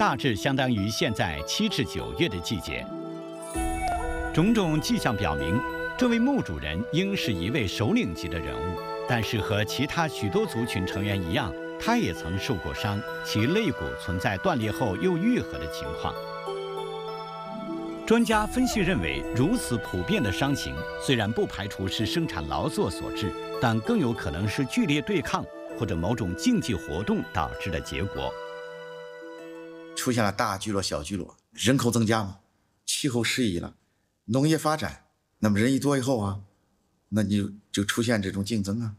大致相当于现在7至9月的季节。种种迹象表明，这位墓主人应是一位首领级的人物，但是和其他许多族群成员一样，他也曾受过伤，其肋骨存在断裂后又愈合的情况。专家分析认为，如此普遍的伤情，虽然不排除是生产劳作所致，但更有可能是剧烈对抗或者某种竞技活动导致的结果。 出现了大聚落、小聚落，人口增加嘛，气候适宜了，农业发展，那么人一多以后啊，那你就出现这种竞争啊。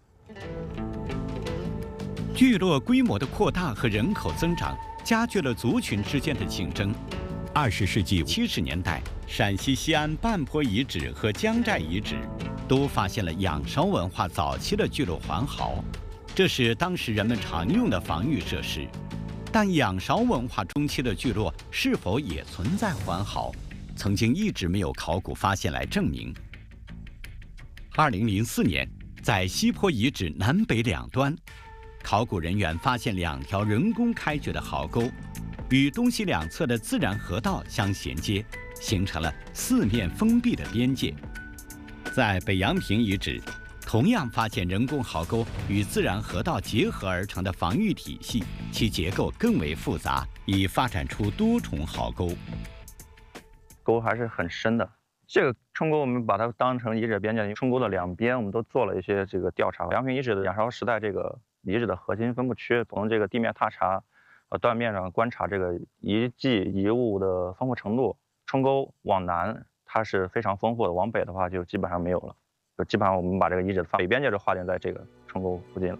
聚落规模的扩大和人口增长，加剧了族群之间的竞争。20世纪70年代，陕西西安半坡遗址和江寨遗址都发现了仰韶文化早期的聚落环壕，这是当时人们常用的防御设施。但仰韶文化中期的聚落是否也存在环壕，曾经一直没有考古发现来证明。2004年，在西坡遗址南北两端，考古人员发现2条人工开掘的壕沟，与东西两侧的自然河道相衔接，形成了4面封闭的边界。在北阳坪遗址，同样发现人工壕沟与自然河道结合而成的防御体系，其结构更为复杂，已发展出多重壕沟。 沟还是很深的。这个冲沟我们把它当成遗址边界，冲沟的两边我们都做了一些这个调查。阳平遗址的仰韶时代这个遗址的核心分布区，从这个地面踏查断面上观察这个遗迹遗物的丰富程度。冲沟往南它是非常丰富的，往北的话就基本上没有了。就基本上我们把这个遗址的北边界就划定在这个冲沟附近了。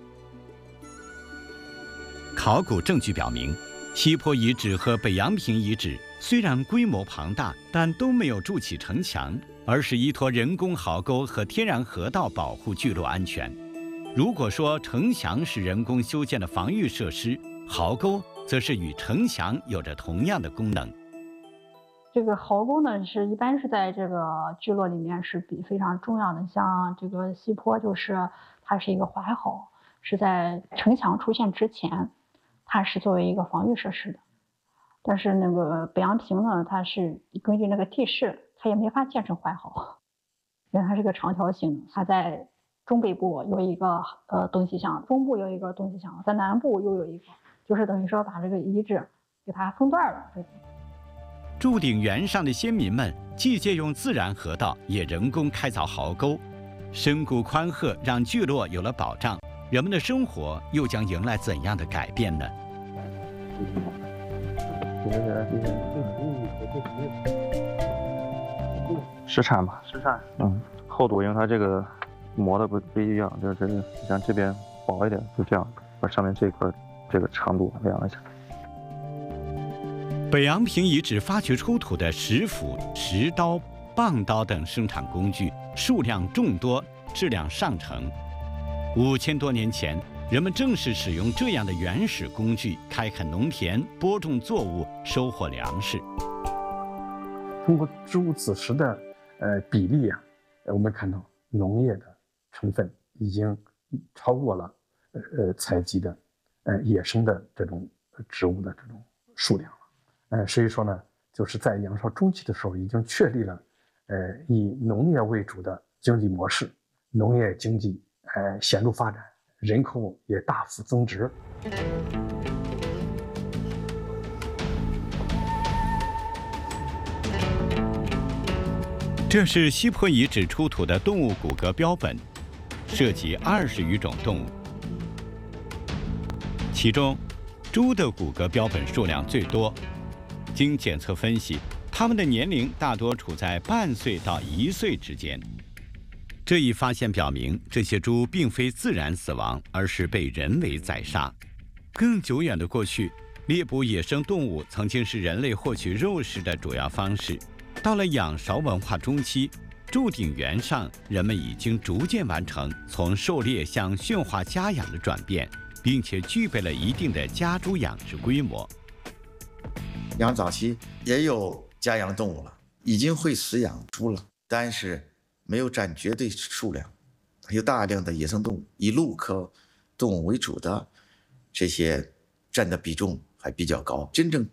考古证据表明，西坡遗址和北阳坪遗址虽然规模庞大，但都没有筑起城墙，而是依托人工壕沟和天然河道保护聚落安全。如果说城墙是人工修建的防御设施，壕沟则是与城墙有着同样的功能。 这个壕沟呢，一般是在这个聚落里面是非常重要的。像这个西坡，就是它是一个怀壕，是在城墙出现之前，它是作为一个防御设施的。但是那个北阳坪呢，它是根据那个地势，它也没法建成怀壕，因为它是个长条形的。它在中北部有一个东西墙，中部有一个东西墙，在南部又有一个，就是等于说把这个遗址给它分段了。 筑顶原上的先民们既借用自然河道，也人工开凿壕沟，深谷宽壑让聚落有了保障，人们的生活又将迎来怎样的改变呢？ 石铲吧，石铲，厚度因为它这个磨的不一样，就是像这边薄一点，就这样把上面这一块这个长度量一下。 北阳坪遗址发掘出土的石斧、石刀、棒刀等生产工具数量众多，质量上乘。5000多年前，人们正是使用这样的原始工具开垦农田、播种作物、收获粮食。 通过植物子时的比例啊，我们看到农业的成分已经超过了采集的野生的这种植物的这种数量了。所以说呢，就是在仰韶中期的时候，已经确立了以农业为主的经济模式，农业经济显著发展，人口也大幅增值。 这是西坡遗址出土的动物骨骼标本，涉及20余种动物，其中猪的骨骼标本数量最多。经检测分析，它们的年龄大多处在半岁到1岁之间。这一发现表明，这些猪并非自然死亡，而是被人为宰杀。更久远的过去，猎捕野生动物曾经是人类获取肉食的主要方式。到了仰韶文化中期，筑顶原上，人们已经逐渐完成从狩猎向驯化家养的转变，并且具备了一定的家猪养殖规模。 仰早期也有家养动物了，已经会饲养猪了，但是没有占绝对数量，还有大量的野生动物，以鹿科动物为主的这些占的比重还比较高。真正